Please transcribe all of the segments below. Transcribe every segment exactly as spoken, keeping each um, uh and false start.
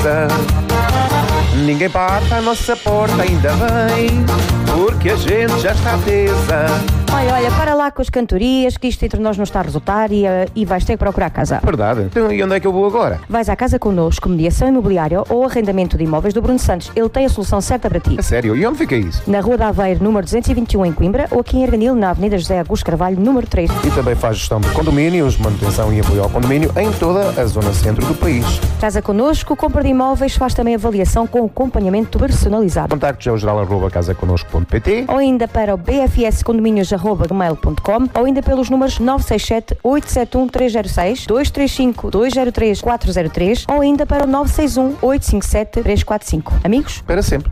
certeza. Ninguém bate à nossa porta, ainda bem, porque a gente já está tesa. Olha, olha, para lá com as cantorias, que isto entre nós não está a resultar e, uh, e vais ter que procurar casa. Verdade. Então, e onde é que eu vou agora? Vais à Casa Connosco, mediação imobiliária ou arrendamento de imóveis do Bruno Santos. Ele tem a solução certa para ti. A sério? E onde fica isso? Na Rua da Aveiro, número duzentos e vinte e um, em Coimbra, ou aqui em Arganil, na Avenida José Augusto Carvalho, número três. E também faz gestão de condomínios, manutenção e apoio ao condomínio em toda a zona centro do país. Casa Connosco, compra de imóveis, faz também avaliação com acompanhamento personalizado. Contactos ao geral arroba casa connosco ponto pt ou ainda para o b f s condomínios arroba gmail ponto com ou ainda pelos números nove seis sete, oito sete um, três zero seis, dois três cinco, dois zero três, quatro zero três ou ainda para o nove seis um, oito cinco sete, três quatro cinco. Amigos? Para sempre.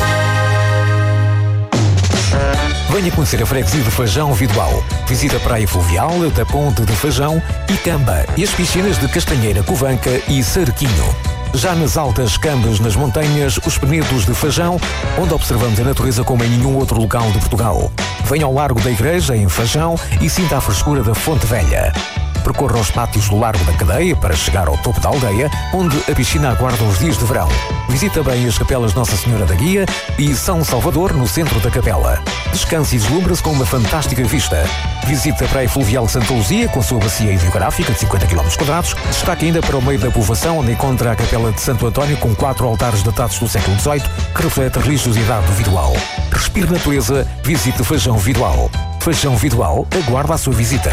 Venha conhecer a freguesia de Fajão Vidoal. Visita a Praia Fluvial, da Ponte de Fajão e Camba e as piscinas de Castanheira, Covanca e Sarquinho. Já nas altas Cambas, nas montanhas, os Penedos de Fajão, onde observamos a natureza como em nenhum outro local de Portugal. Venha ao Largo da Igreja, em Fajão, e sinta a frescura da Fonte Velha. Percorra os pátios do Largo da Cadeia para chegar ao topo da aldeia, onde a piscina aguarda os dias de verão. Visita bem as capelas Nossa Senhora da Guia e São Salvador, no centro da capela. Descanse e deslumbre-se com uma fantástica vista. Visite a Praia Fluvial de Santa Luzia, com a sua bacia hidrográfica de cinquenta quilómetros quadrados. Destaque ainda para o meio da povoação, onde encontra a capela de Santo António, com quatro altares datados do século dezoito, que reflete a religiosidade do Vidoal. Respire natureza, visite Fajão Vidoal. Fajão Vidoal aguarda a sua visita.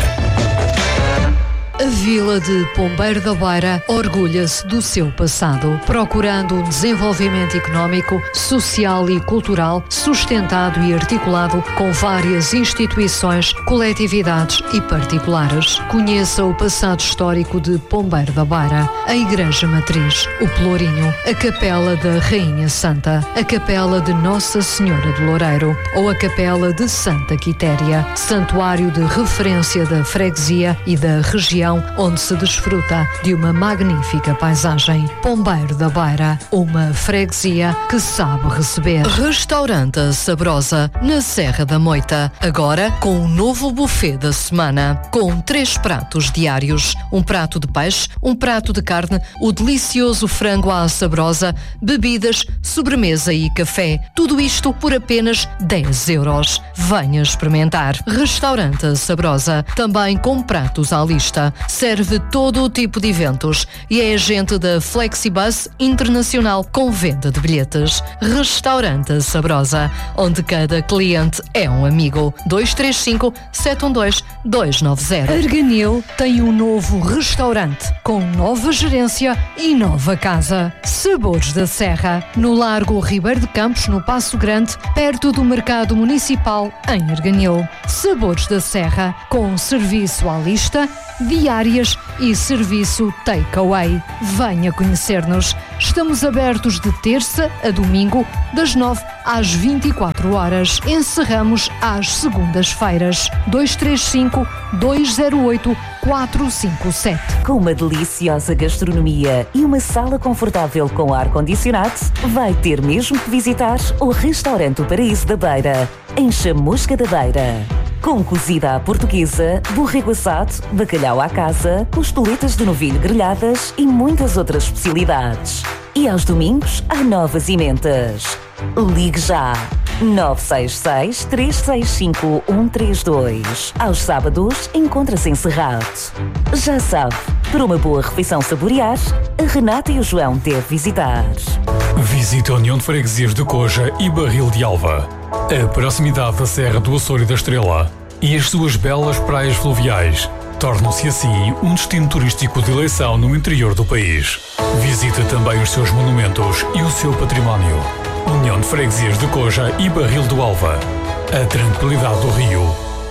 A Vila de Pombeiro da Beira orgulha-se do seu passado, procurando um desenvolvimento económico, social e cultural sustentado e articulado com várias instituições, coletividades e particulares. Conheça o passado histórico de Pombeiro da Beira, a Igreja Matriz, o Pelourinho, a Capela da Rainha Santa, a Capela de Nossa Senhora do Loureiro ou a Capela de Santa Quitéria, santuário de referência da freguesia e da região onde se desfruta de uma magnífica paisagem. Pombeiro da Beira, uma freguesia que sabe receber. Restaurante Sabrosa, na Serra da Moita, agora com um novo buffet da semana, com três pratos diários, um prato de peixe, um prato de carne, o delicioso frango à sabrosa, bebidas, sobremesa e café. Tudo isto por apenas dez euros. Venha experimentar. Restaurante Sabrosa, também com pratos à lista. Serve todo o tipo de eventos e é agente da Flexibus Internacional com venda de bilhetes. Restaurante Sabrosa, onde cada cliente é um amigo. dois três cinco, sete um dois, dois nove zero. Arganil tem um novo restaurante com nova gerência e nova casa. Sabores da Serra, no Largo Ribeiro de Campos, no Passo Grande, perto do Mercado Municipal, em Arganil. Sabores da Serra, com serviço à lista, diárias e serviço takeaway. Venha conhecer-nos. Estamos abertos de terça a domingo, das nove às vinte e quatro horas. Encerramos às segundas-feiras. dois três cinco, dois zero oito, quatro cinco sete. Com uma deliciosa gastronomia e uma sala confortável com ar-condicionado, vai ter mesmo que visitar o Restaurante O Paraíso da Beira, em Chamusca da Beira. Com cozida à portuguesa, borrego assado, bacalhau à casa, costeletas de novilho grelhadas e muitas outras especialidades. E aos domingos, há novas emendas. Ligue já! nove seis seis, três seis cinco, um três dois. Aos sábados, encontra-se encerrado. Já sabe, para uma boa refeição saborear, a Renata e o João devem visitar. Visite a União de Freguesias de Coja e Barril de Alva. A proximidade da Serra do Açor e da Estrela e as suas belas praias fluviais tornam-se assim um destino turístico de eleição no interior do país. Visite também os seus monumentos e o seu património. União de Freguesias de Coja e Barril do Alva. A tranquilidade do rio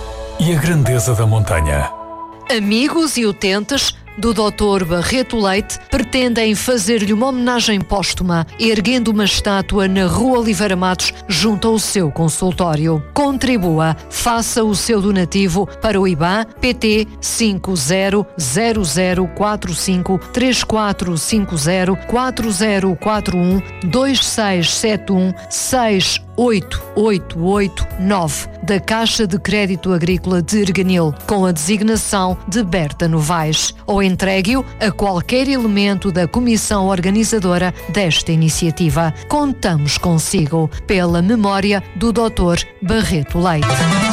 e a grandeza da montanha. Amigos e utentes do doutor Barreto Leite pretendem fazer-lhe uma homenagem póstuma, erguendo uma estátua na Rua Oliveira Matos, junto ao seu consultório. Contribua, faça o seu donativo para o I B A N P T cinco zero zero zero quatro cinco três quatro cinco zero quatro zero quatro um dois seis sete um seis oito oito oito nove da Caixa de Crédito Agrícola de Arganil, com a designação de Berta Novaes, ou entregue-o a qualquer elemento da comissão organizadora desta iniciativa. Contamos consigo, pela memória do doutor Barreto Leite.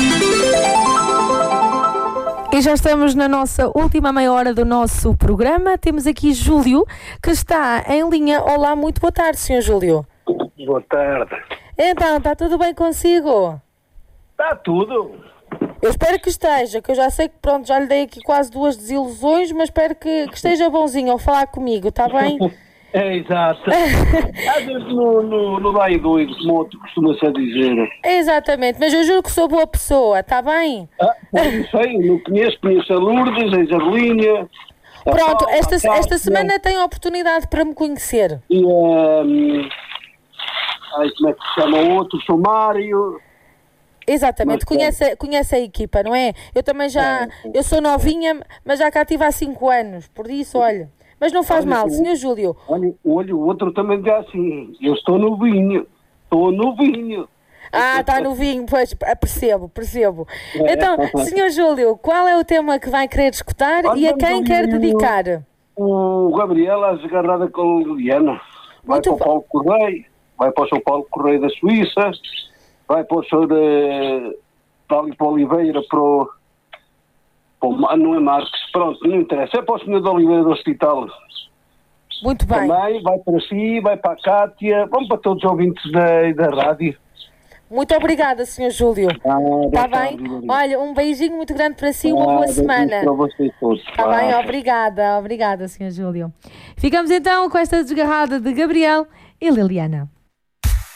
E já estamos na nossa última meia hora do nosso programa. Temos aqui Júlio, que está em linha. Olá, muito boa tarde, senhor Júlio. Boa tarde. Então, está tudo bem consigo? Está tudo. Eu espero que esteja, que eu já sei que pronto, já lhe dei aqui quase duas desilusões, mas espero que, que esteja bonzinho ao falar comigo, está bem? É, exato. Às vezes no, no, no dá e doido, como outro costuma-se a dizer. Exatamente, mas eu juro que sou boa pessoa, está bem? Ah, não sei, não conheço, conheço a Lourdes, a Isabelinha. a Pronto, Paula, esta, a Cátia, esta semana tem a oportunidade para me conhecer. E um, ai, como é que se chama o outro? Sou Mário. Exatamente, Mas, conhece, conhece a equipa, não é? Eu também já, eu sou novinha, mas já cá estive há cinco anos, por isso, olha. Mas não faz Olha, mal, o- senhor Júlio. Olha, olha, o outro também diz assim, eu estou no vinho, estou no vinho. Ah, está no vinho, pois, percebo, percebo. É. Então, senhor Júlio, qual é o tema que vai querer escutar Olha, e a vamos quem ouvir quer o- dedicar? O Gabriel, a desgarrada com a Liliana. Vai Muito para o Paulo Correia, vai para o São Paulo Correia da Suíça, vai para o senhor uh, para ali para o Oliveira, para o, para o Ma- não é Marques, pronto, não interessa, é para o senhor de Oliveira do Hospital. Muito bem. Também, vai para si, vai para a Cátia, vamos para todos os ouvintes da, da rádio. Muito obrigada, senhor Júlio. Ah, Está boa bem? tarde, Olha, um beijinho muito grande para si e uma Ah, boa beijinhos semana. para vocês todos. Está bem? Ah. Obrigada, obrigada, senhor Júlio. Ficamos então com esta desgarrada de Gabriel e Liliana.